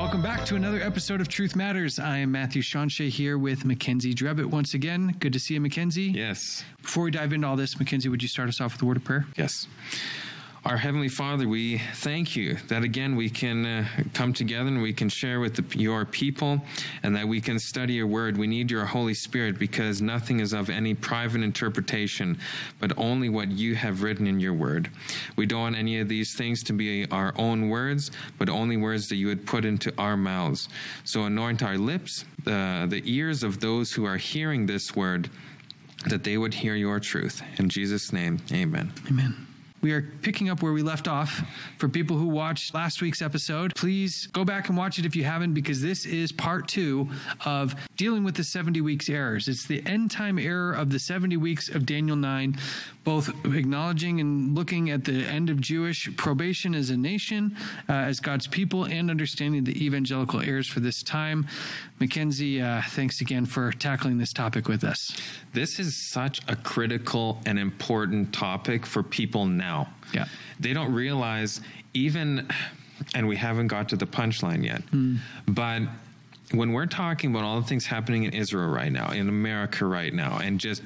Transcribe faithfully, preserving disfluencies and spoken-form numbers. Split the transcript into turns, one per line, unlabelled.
Welcome back to another episode of Truth Matters. I am Matthew Shonshay here with Mackenzie Drebbett once again. Good to see you, Mackenzie.
Yes.
Before we dive into all this, Mackenzie, would you start us off with a word of prayer?
Yes. Our Heavenly Father, we thank you that again we can uh, come together and we can share with the, your people, and that we can study your word. We need your Holy Spirit because nothing is of any private interpretation, but only what you have written in your word. We don't want any of these things to be our own words, but only words that you would put into our mouths. So anoint our lips, uh, the ears of those who are hearing this word, that they would hear your truth. In Jesus' name, amen.
Amen. We are picking up where we left off. For people who watched last week's episode, please go back and watch it if you haven't, because this is part two of dealing with the seventy weeks errors. It's the end time error of the seventy weeks of Daniel nine, both acknowledging and looking at the end of Jewish probation as a nation, uh, as God's people, and understanding the evangelical errors for this time. Mackenzie, uh, thanks again for tackling this topic with us.
This is such a critical and important topic for people now.
Yeah.
They don't realize even, and we haven't got to the punchline yet, mm. but when we're talking about all the things happening in Israel right now, in America right now, and just